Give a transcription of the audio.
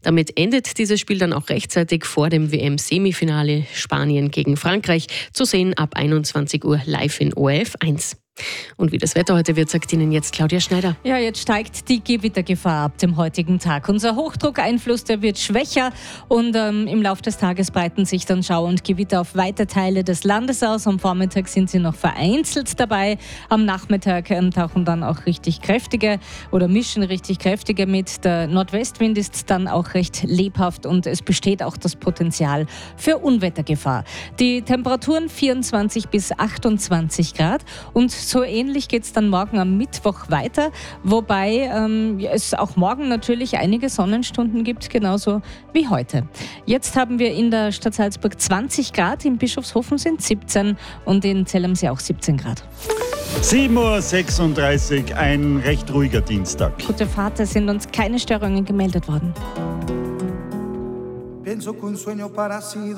Damit endet dieses Spiel dann auch rechtzeitig vor dem WM-Semifinale Spanien gegen Frankreich, zu sehen ab 21 Uhr live in ORF 1. Und wie das Wetter heute wird, sagt Ihnen jetzt Claudia Schneider. Ja, jetzt steigt die Gewittergefahr ab dem heutigen Tag. Unser Hochdruckeinfluss, der wird schwächer und im Laufe des Tages breiten sich dann Schauer und Gewitter auf weite Teile des Landes aus. Am Vormittag sind sie noch vereinzelt dabei. Am Nachmittag tauchen dann auch richtig kräftige oder mischen richtig kräftige mit. Der Nordwestwind ist dann auch recht lebhaft und es besteht auch das Potenzial für Unwettergefahr. Die Temperaturen 24 bis 28 Grad und so ähnlich geht es dann morgen am Mittwoch weiter, wobei es auch morgen natürlich einige Sonnenstunden gibt, genauso wie heute. Jetzt haben wir in der Stadt Salzburg 20 Grad, in Bischofshofen sind 17 und in Zellamsee auch 17 Grad. 7:36 Uhr, ein recht ruhiger Dienstag. Gute Fahrt, es sind uns keine Störungen gemeldet worden.